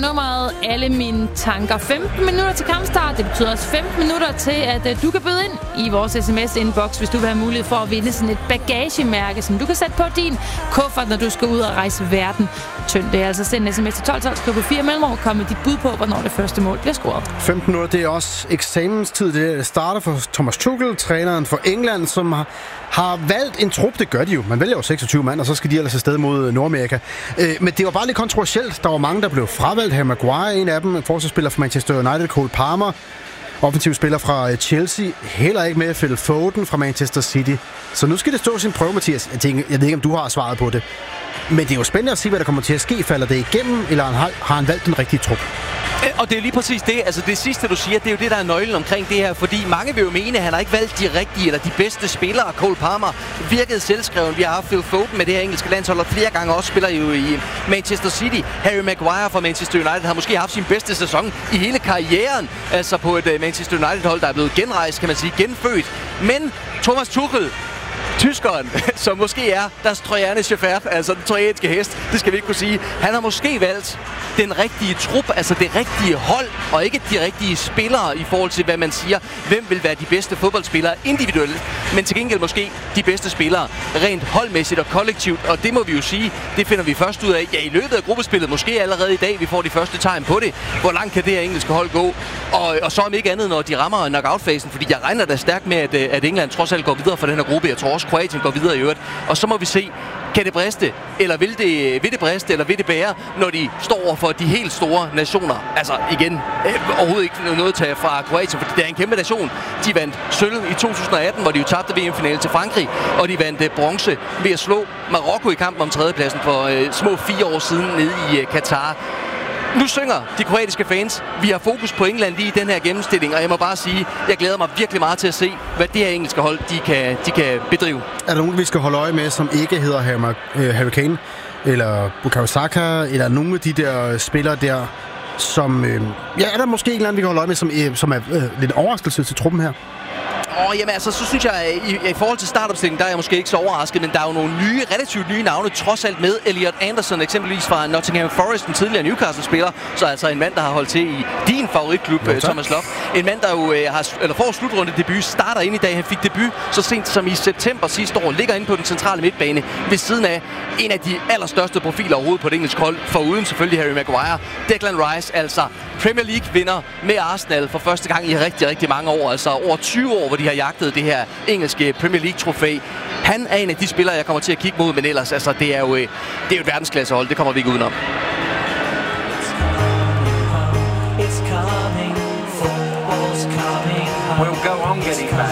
nummeret Alle mine tanker. 15 minutter til kampstart. Det betyder også 15 minutter til, at du kan byde ind i vores sms-inbox, hvis du vil have mulighed for at vinde sådan et bagagemærke, som du kan sætte på din kuffert, når du skal ud og rejse verden tynd. Det er altså send en sms til 1212, skriv på 4 mellemrum og kom med dit bud på, hvornår det første mål bliver scoret. 15 minutter, det er også eksamenstid. Det starter for Thomas Tuchel, træneren for England, som har valgt en trup. Det gør de jo. Man vælger jo 26 mand, og så skal de ellers afsted mod Nordamerika. Men det var bare lidt kontroversielt. Der var mange, der blev fravalgt. Harry Maguire, en af dem, forsvarsspiller fra Manchester United, Cole Palmer, offensiv spiller fra Chelsea, heller ikke med Phil Foden fra Manchester City. Så nu skal det stå sin prøve, Mathias. Jeg ved ikke, om du har svaret på det. Men det er jo spændende at se, hvad der kommer til at ske. Falder det igennem, eller har han valgt den rigtige trup? Og det er lige præcis det. Altså det sidste, du siger, det er jo det, der er nøglen omkring det her. Fordi mange vil jo mene, at han har ikke valgt de rigtige eller de bedste spillere. Cole Palmer virkede selvskreven. Vi har haft Phil Foden med det her engelske landshold, og flere gange også spiller jo i Manchester City. Harry Maguire fra Manchester United har måske haft sin bedste sæson i hele karrieren. Altså på et Manchester United-hold, der er blevet genrejst, kan man sige, genfødt. Men Thomas Tuchel, tyskeren, som måske er deres Trojane Schäfert, altså den trojanske hest, det skal vi ikke kunne sige. Han har måske valgt den rigtige trup, altså det rigtige hold, og ikke de rigtige spillere i forhold til, hvad man siger, hvem vil være de bedste fodboldspillere individuelt, men til gengæld måske de bedste spillere rent holdmæssigt og kollektivt, og det må vi jo sige, det finder vi først ud af, ja, i løbet af gruppespillet, måske allerede i dag, vi får de første tegn på det. Hvor langt kan det her engelske hold gå? Og så om ikke andet, når de rammer knockout-fasen, fordi jeg regner da stærkt med, at England trods alt går videre fra den her gruppe. Jeg tror også, Kroatien går videre i øvrigt. Og så må vi se, kan det briste, eller vil det briste, eller vil det bære, når de står over for de helt store nationer. Altså igen, overhovedet ikke noget at tage fra Kroatien, fordi det er en kæmpe nation. De vandt sølv i 2018, hvor de jo tabte VM-finalen til Frankrig, og de vandt bronze ved at slå Marokko i kampen om tredjepladsen for små 4 år siden nede i Katar. Nu synger de kroatiske fans. Vi har fokus på England lige i den her gennemstilling, og jeg må bare sige, jeg glæder mig virkelig meget til at se, hvad det her engelske hold, de kan bedrive. Er der nogen, vi skal holde øje med, som ikke hedder Harry Kane, eller Bukayo Saka, eller nogle af de der spillere der, som... er der måske en eller anden, vi kan holde øje med, som er lidt overraskelse til truppen her? Jamen altså, så synes jeg, i forhold til startopstillingen, der er jeg måske ikke så overrasket, men der er jo nogle relativt nye navne, trods alt med. Elliot Anderson eksempelvis fra Nottingham Forest, en tidligere Newcastle-spiller, så altså en mand, der har holdt til i din favoritklub, Thomas Loft. En mand, der jo får slutrunde debut, starter ind i dag. Han fik debut så sent som i september sidste år, ligger inde på den centrale midtbane ved siden af en af de allerstørste profiler overhovedet på et engelsk hold, foruden selvfølgelig Harry Maguire. Declan Rice, altså Premier League-vinder med Arsenal for første gang i rigtig, rigtig mange år, altså over 20 år, hvor de har jagtet det her engelske Premier League-trofæ. Han er en af de spillere, jeg kommer til at kigge mod, men ellers, altså, det er jo et verdensklassehold. Det kommer vi ikke udenom. We'll go on getting back.